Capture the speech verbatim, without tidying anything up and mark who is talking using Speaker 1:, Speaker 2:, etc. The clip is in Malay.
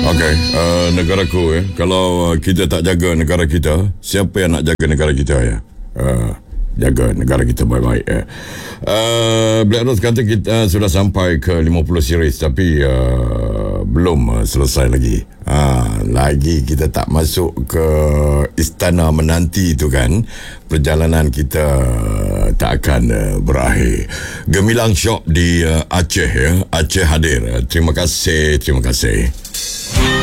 Speaker 1: Okey, uh, negaraku eh, kalau uh, kita tak jaga negara kita, siapa yang nak jaga negara kita ya? Uh, jaga negara kita baik-baik ya. Uh, Black Rose kata kita sudah sampai ke lima puluh series tapi uh, belum uh, selesai lagi. Uh, lagi kita tak masuk ke istana menanti itu kan. Perjalanan kita uh, tak akan uh, berakhir. Gemilang Shop di uh, Aceh ya. Aceh hadir. Uh, terima kasih, terima kasih.